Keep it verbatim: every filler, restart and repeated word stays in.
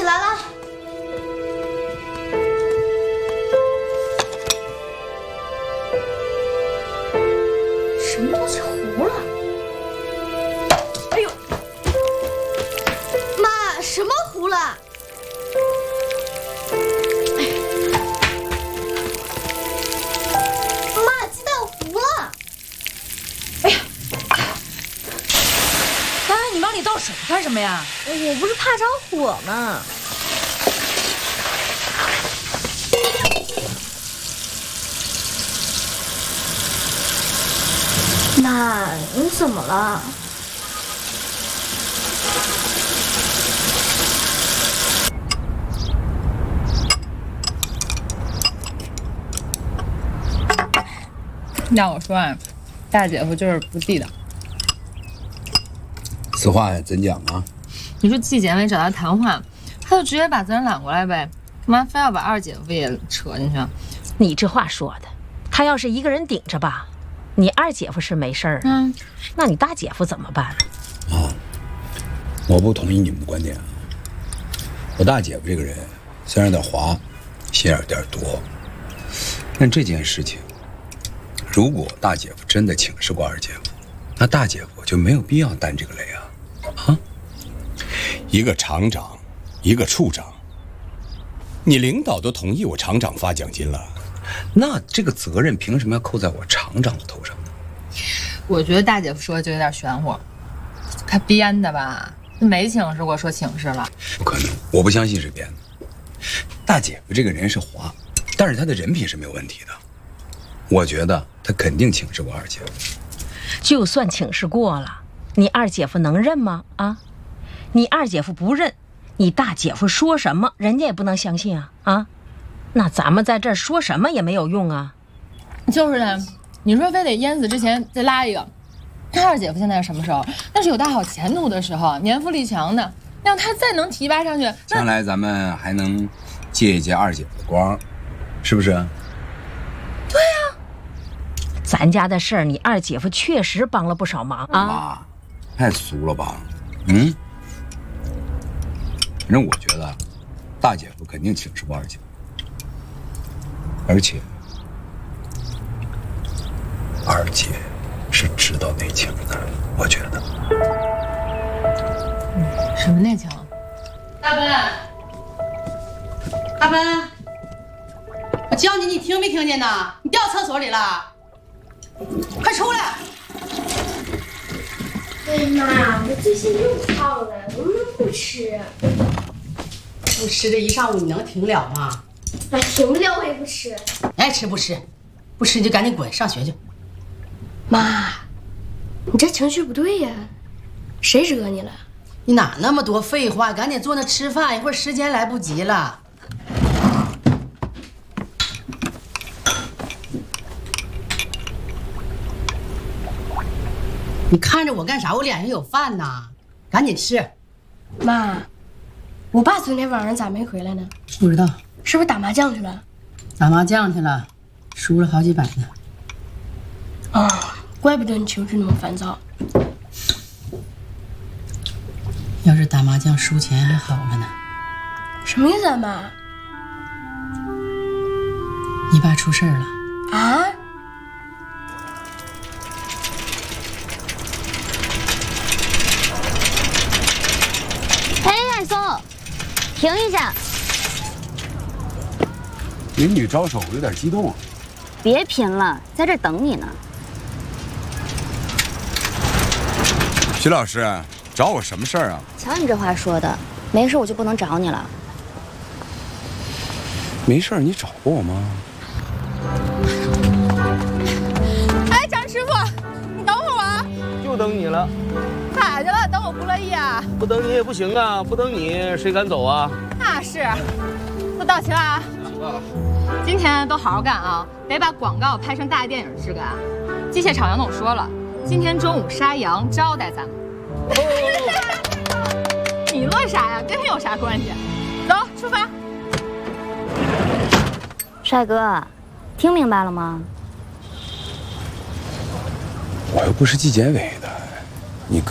西来了。什么东西糊了？哎呦，妈，什么糊了？妈，鸡蛋糊了。哎呀！ 妈，你往里倒水干什么呀？ 我不是怕着火吗？妈，你怎么了？ 要我说啊，大姐夫就是不地道。 此话怎讲啊？ 你说纪检委找他谈话，他就直接把责任揽过来呗，干嘛非要把二姐夫也扯进去？ 你这话说的，他要是一个人顶着吧，你二姐夫是没事儿，嗯，那你大姐夫怎么办？ 啊，我不同意你们的观点啊。我大姐夫这个人虽然有点滑，心眼有点多，但这件事情，如果大姐夫真的请示过二姐夫，那大姐夫就没有必要担这个雷啊！啊， 一个厂长，一个处长，你领导都同意我厂长发奖金了， 那这个责任凭什么要扣在我厂长的头上呢？ 我觉得大姐夫说的就有点玄乎，他编的吧？没请示过，说请示了， 不可能，我不相信是编的。大姐夫这个人是滑，但是他的人品是没有问题的。我觉得他肯定请示过二姐夫。 就算请示过了，你二姐夫能认吗？啊，你二姐夫不认，你大姐夫说什么，人家也不能相信啊！啊，那咱们在这儿说什么也没有用啊。 就是的，你说非得淹死之前再拉一个，他二姐夫现在是什么时候？那是有大好前途的时候，年富力强的，让他再能提拔上去， 将来咱们还能借一借二姐夫的光，是不是？ 对呀、啊。 咱家的事儿，你二姐夫确实帮了不少忙啊！ 妈，太俗了吧？嗯，反正我觉得，大姐夫肯定请示过二姐夫，而且二姐是知道内情的，我觉得。 嗯，什么内情？ 大奔，大奔，我叫你，你听没听见呢？你掉厕所里了。快出来！ 哎妈，我最近又胖了，能不能不吃？ 不吃这一上午你能停了吗？ 哎，停不了我也不吃。 爱吃不吃，不吃你就赶紧滚上学去。 妈，你这情绪不对呀，谁惹你了？ 你哪那么多废话？赶紧坐那吃饭，一会儿时间来不及了。你看着我干啥？我脸上有饭呢，赶紧吃。 妈，我爸昨天晚上咋没回来呢？ 不知道， 是不是打麻将去了？ 打麻将去了，输了好几百呢。 啊、哦，怪不得你情绪那么烦躁。 要是打麻将输钱还好了呢。 什么意思啊，妈？ 你爸出事儿了啊？ 停一下！ 邻居招手有点激动。 别拼了，在这等你呢。 徐老师，找我什么事儿啊？ 瞧你这话说的，没事我就不能找你了？ 没事，你找过我吗？ 哎，张师傅，你等会儿啊！ 就等你了。 干啥去了？等我不乐意啊！ 不等你也不行啊！不等你谁敢走啊？ 那是，都到齐了啊！今天都好好干啊，得把广告拍成大电影质感。机械厂杨总说了，今天中午杀羊招待咱们。哦、你乐啥呀？跟你有啥关系？走，出发。 帅哥，听明白了吗？ 我又不是纪检委